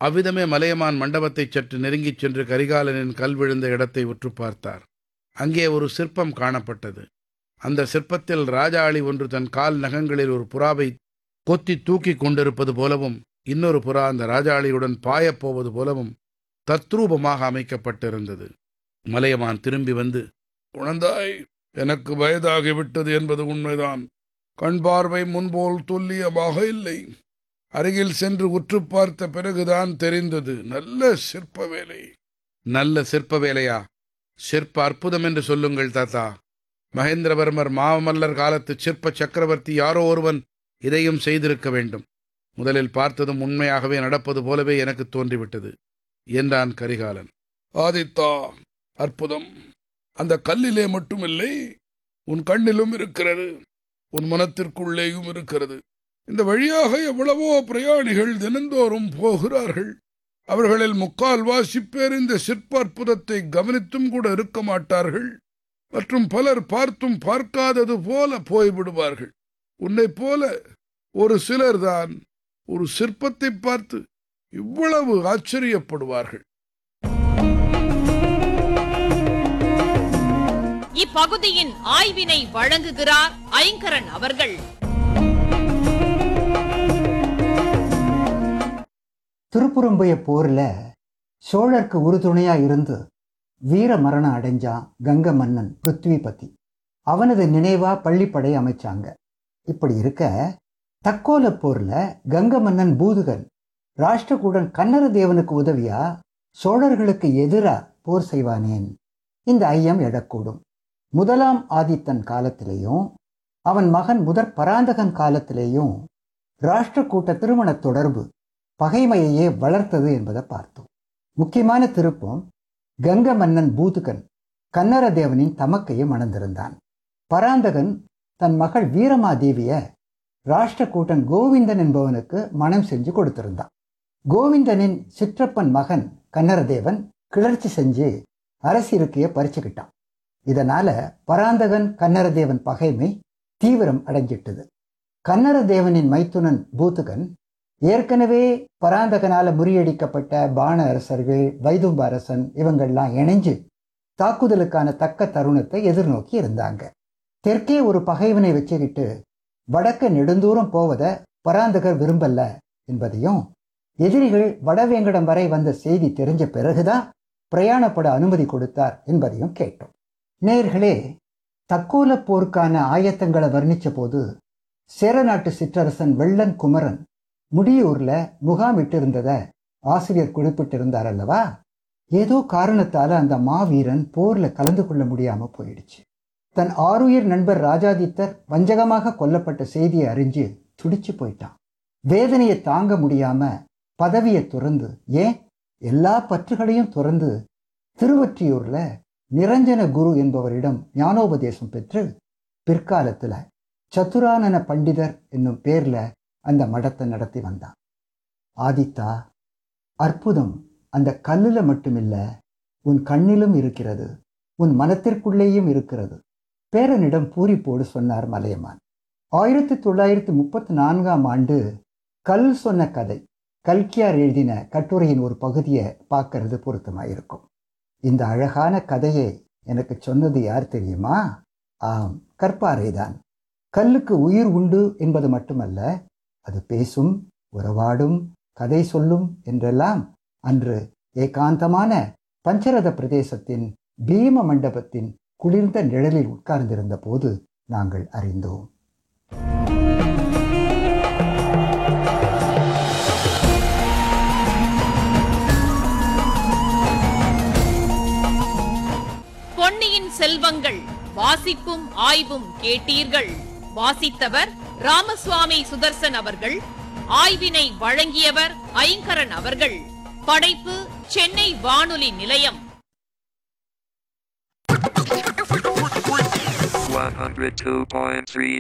அவ்விதமே மலையமான் மண்டபத்தைச் சற்று நெருங்கிச் சென்று கரிகாலனின் கல் விழுந்த இடத்தை உற்று பார்த்தார். அங்கே ஒரு சிற்பம் காணப்பட்டது. அந்த சிற்பத்தில் ராஜாளி ஒன்று தன் கால் நகங்களில் ஒரு புறாவை கொத்தி தூக்கிக் கொண்டிருப்பது போலவும், இன்னொரு புறா அந்த ராஜாளியுடன் பாயப்போவது போலவும் தத்ரூபமாக அமைக்கப்பட்டிருந்தது. மலையமான் திரும்பி வந்து, குழந்தாய், எனக்கு வயதாகிவிட்டது என்பது உண்மைதான். கண் பார்வை முன்போல் துல்லியமாக இல்லை. அருகில் சென்று உற்று பார்த்த பிறகுதான் தெரிந்தது. நல்ல சிற்ப வேலை. நல்ல சிற்ப வேலையா? சிற்ப அற்புதம் என்று சொல்லுங்கள் தாத்தா. மகேந்திரவர்மர் மாமல்லர் காலத்து சிற்ப சக்கரவர்த்தி யாரோ ஒருவன் இதையும் செய்திருக்க வேண்டும். முதலில் பார்த்ததும் உண்மையாகவே நடப்பது போலவே எனக்கு தோன்றிவிட்டது என்றான் கரிகாலன். ஆதித்தா, அற்புதம் அந்த கல்லிலே மட்டுமில்லை, உன் கண்ணிலும் இருக்கிறது, உன் மனத்திற்குள்ளேயும் இருக்கிறது. இந்த வழியாக எவ்வளவோ பிரயாணிகள் தினந்தோறும் போகிறார்கள். அவர்களில் முக்கால்வாசி பேர் இந்த சிற்ப அற்புதத்தை கவனித்தும் கூட இருக்க மாட்டார்கள். மற்றும் பலர் பார்த்தும் பார்க்காதது போல போய்விடுவார்கள். உன்னை போல ஒரு சிலர்தான் ஒரு சிற்பத்தை பார்த்து இவ்வளவு ஆச்சரியப்படுவார்கள். இப்பகுதியின் ஆய்வினை வழங்குகிறார் ஐங்கரன் அவர்கள். திருப்புறம்புய போர்ல சோழருக்கு உறுதுணையா இருந்து வீர மரணம் அடைஞ்சான் கங்க மன்னன் பிருத்விபதி. அவனது நினைவா பள்ளிப்படை அமைச்சாங்க. இப்படி இருக்க தக்கோல போர்ல கங்க மன்னன் பூதுகன் ராஷ்டிரகூடன் கன்னர தேவனுக்கு உதவியா சோழர்களுக்கு எதிரா போர் செய்வானேன்? இந்த ஐயம் எழக்கூடும். முதலாம் ஆதித்தன் காலத்திலேயும் அவன் மகன் முதற் பராந்தகன் காலத்திலேயும் ராஷ்டிரகூட்ட திருமண தொடர்பு பகைமையையே வளர்த்தது என்பதை பார்த்தோம். முக்கியமான திருப்பம், கங்க மன்னன் பூதுகன் கன்னர தேவனின் தமக்கையை மணந்திருந்தான். பராந்தகன் தன் மகள் வீரமாதேவிய ராஷ்டிரகூட்டன் கோவிந்தன் என்பவனுக்கு மனம் செஞ்சு கொடுத்திருந்தான். கோவிந்தனின் சிற்றப்பன் மகன் கன்னரதேவன் கிளர்ச்சி செஞ்சு அரசியலுக்கைய பறிச்சுக்கிட்டான். இதனால பராந்தகன் கன்னரதேவன் பகைமை தீவிரம் அடைஞ்சிட்டது. கன்னரதேவனின் மைத்துனன் பூதுகன் ஏற்கனவே பராந்தகனால முறியடிக்கப்பட்ட பாண அரசர்கள், வைதும்ப அரசன் இவங்கள்லாம் இணைஞ்சு தாக்குதலுக்கான தக்க தருணத்தை எதிர்நோக்கி இருந்தாங்க. தெற்கே ஒரு பகைவனை வச்சுக்கிட்டு வடக்கு நெடுந்தூரம் போவதை பராந்தகர் விரும்பல என்பதையும், எதிரிகள் வடவேங்கடம் வரை வந்த செய்தி தெரிஞ்ச பிறகுதான் பிரயாணப்பட அனுமதி கொடுத்தார் என்பதையும் கேட்டோம். நேயர்களே, தக்கோல போருக்கான ஆயத்தங்களை வர்ணிச்ச போது சேர நாட்டு சிற்றரசன் வெள்ளன் குமரன் முடியூர்ல முகாமிட்டு இருந்தத ஆசிரியர் குறிப்பிட்டிருந்தார் அல்லவா? ஏதோ காரணத்தால அந்த மாவீரன் போர்ல கலந்து கொள்ள முடியாம போயிடுச்சு. தன் ஆருயிர் நண்பர் ராஜாதித்தர் வஞ்சகமாக கொல்லப்பட்ட செய்தியை அறிஞ்சு துடிச்சு போயிட்டான். வேதனையை தாங்க முடியாம பதவியை துறந்து, ஏன் எல்லா பற்றுகளையும் துறந்து திருவொற்றியூர்ல நிரஞ்சன குரு என்பவரிடம் ஞானோபதேசம் பெற்று பிற்காலத்துல சத்துரானன பண்டிதர் என்னும் பேர்ல அந்த மடத்தை நடத்தி வந்தான். ஆதித்தா, அற்புதம் அந்த கல்லுல மட்டுமில்ல, உன் கண்ணிலும் இருக்கிறது, உன் மனத்திற்குள்ளேயும் இருக்கிறது. பேரனிடம் பூரிப்போடு சொன்னார் மலையமான். 1934 கல் சொன்ன கதை, கல்கியார் எழுதின கட்டுரையின் ஒரு பகுதியை பார்க்கறது பொருத்தமாயிருக்கும். இந்த அழகான கதையை எனக்கு சொன்னது யார் தெரியுமா? ஆம், கற்பாறைதான். கல்லுக்கு உயிர் உண்டு என்பது மட்டுமல்ல, அது பேசும், உறவாடும், கதை சொல்லும் என்றெல்லாம் அன்று ஏகாந்தமான பஞ்சரத பிரதேசத்தின் பீம மண்டபத்தின் குளிர்ந்த நிழலில் உட்கார்ந்திருந்த போது நாங்கள் அறிந்தோம். பொன்னியின் செல்வங்கள் வாசிப்பும் ஆய்வும் கேட்டீர்கள். வாசித்தவர் ராமசுவாமி சுதர்சன் அவர்கள். ஆய்வினை வழங்கியவர் ஐங்கரன் அவர்கள். படைப்பு சென்னை வானொலி நிலையம். 102.3